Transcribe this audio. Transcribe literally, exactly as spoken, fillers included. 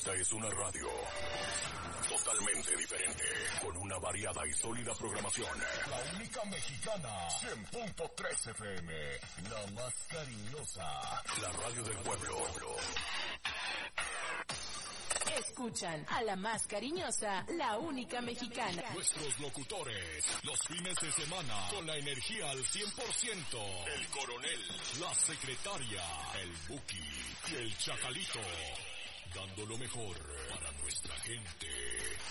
Esta es una radio totalmente diferente, con una variada y sólida programación. La única mexicana, cien punto tres F M, la más cariñosa, la radio del pueblo. Escuchan a la más cariñosa, la única mexicana. Nuestros locutores, los fines de semana, con la energía al cien por ciento. El coronel, la secretaria, el Buki y el Chacalito. Dando lo mejor para nuestra gente.